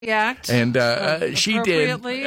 react and she did.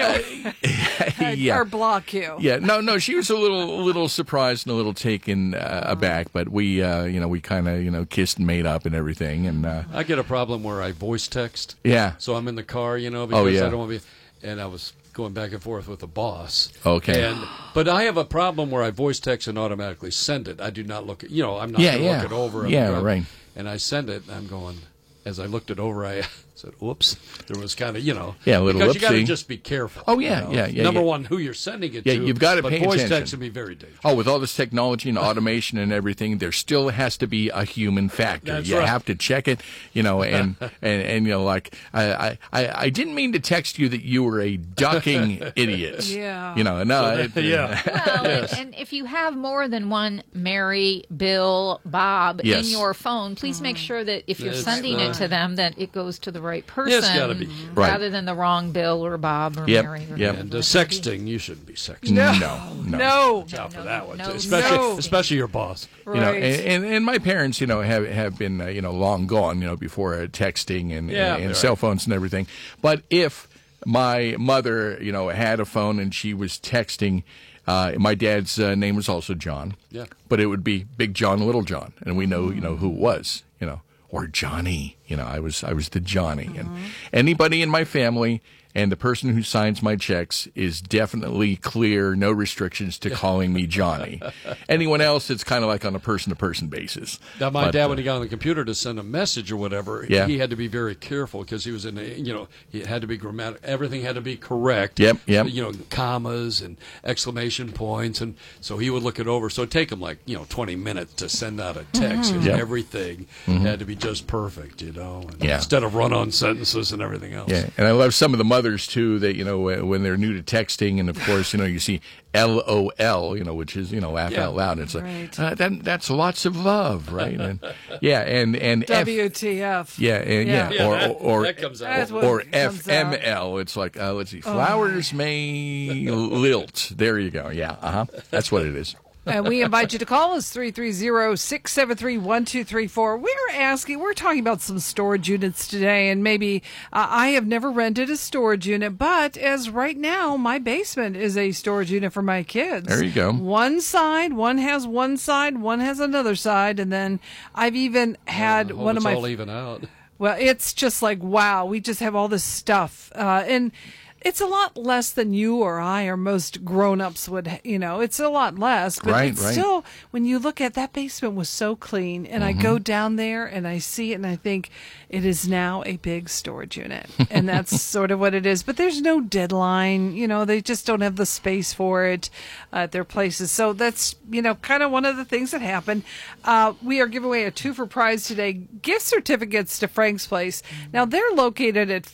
Yeah. Or block you. Yeah, no, she was a little surprised and a little taken aback, but we kind of kissed and made up and everything. And I get a problem where I voice text. Yeah. So I'm in the car, because I don't want to be, and I was going back and forth with the boss. Okay. But I have a problem where I voice text and automatically send it. I do not look at, I'm not going to look it over. Right. And I send it, and I'm going, as I looked it over, I said, "Oops." There was kind of, a little because you got to whoopsie. just be careful. Oh yeah. Number one, who you're sending it to. You've got to pay voice attention. text can be very dangerous. Oh, with all this technology and automation and everything, there still has to be a human factor. That's you right. have to check it, and like I didn't mean to text you that you were a ducking idiot. Yeah. No. Well, and if you have more than one Mary, Bill, Bob in your phone, please make sure that if you're sending it to them, that it goes to the right person, It's gotta be. rather than the wrong Bill or Bob or Mary. Or And sexting, you shouldn't be sexting. No. Watch out for that one, no, too. no. Especially your boss. Right. And my parents, have been, long gone, before texting and cell phones and everything. But if my mother, had a phone and she was texting, my dad's name was also John. Yeah. But it would be Big John, Little John, and we know, who it was, or Johnny. I was the Johnny, and anybody in my family. And the person who signs my checks is definitely clear, no restrictions to calling me Johnny. Anyone else, it's kind of like on a person-to-person basis. Now, my dad, when he got on the computer to send a message or whatever, he had to be very careful because he was in he had to be grammatical. Everything had to be correct. Yep. Commas and exclamation points. And so he would look it over. So it'd take him 20 minutes to send out a text. And everything had to be just perfect, instead of run-on sentences and everything else. Yeah, and I love some of the mothers too that when they're new to texting, and of course you see LOL, which is laugh out loud. It's like that's lots of love, right? And and WTF? Or that comes out. or FML. It's like let's see, flowers may lilt. There you go. Yeah, that's what it is. And we invite you to call us 330-673-1234. We're talking about some storage units today, and maybe I have never rented a storage unit, but as right now, my basement is a storage unit for my kids. There you go. One has one side, one has another side, and then I've even had one of my... It's all even out. Well, it's just like, wow, we just have all this stuff. And it's a lot less than you or I or most grown-ups would, it's a lot less. But still, when you look at that basement was so clean, and I go down there and I see it and I think it is now a big storage unit. And that's sort of what it is. But there's no deadline. They just don't have the space for it at their places. So that's, kind of one of the things that happen. We are giving away a 2-for prize today, gift certificates to Frank's Place. Now, they're located at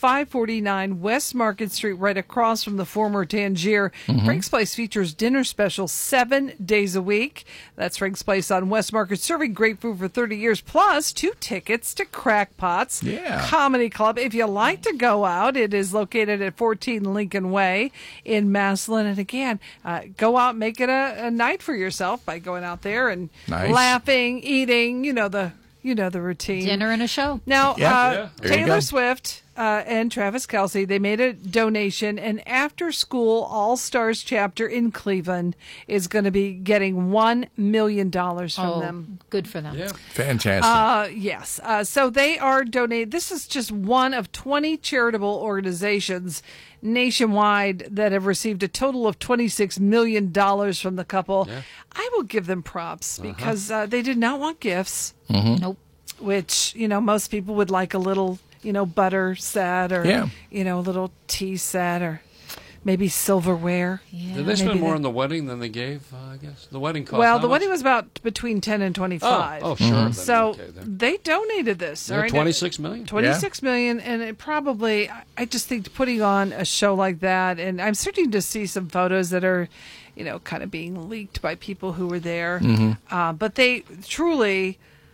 549 West Market Street, right across from the former Tangier. Frank's Place features dinner specials 7 days a week. That's Frank's Place on West Market, serving great food for 30 years, plus 2 tickets to Crackpots Comedy Club. If you like to go out, it is located at 14 Lincoln Way in Massillon. And again, go out, make it a night for yourself by going out there and laughing, eating, the routine. Dinner and a show. Now, Taylor Swift and Travis Kelce, they made a donation, and After School All-Stars chapter in Cleveland is going to be getting $1 million from them. Good for them. Yeah. Fantastic. Yes. So they are donating. This is just one of 20 charitable organizations nationwide that have received a total of $26 million from the couple. Yeah. I will give them props because they did not want gifts. Nope. Which, most people would like a little, butter set or, a little tea set or maybe silverware. Yeah. Did they spend more on the wedding than they gave, I guess? The wedding cost Well, the wedding was about between 10 and 25. Oh, sure. So they donated this. Yeah, $26 million. $26 million, and it probably, I just think putting on a show like that, and I'm starting to see some photos that are, kind of being leaked by people who were there. But they truly...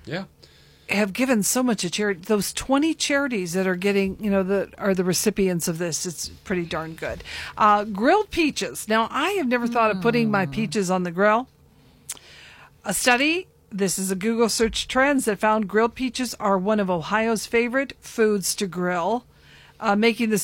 have given so much to charity. Those 20 charities that are getting, that are the recipients of this, it's pretty darn good. Grilled peaches. Now, I have never thought of putting my peaches on the grill. A study, this is a Google search trends, that found grilled peaches are one of Ohio's favorite foods to grill. making the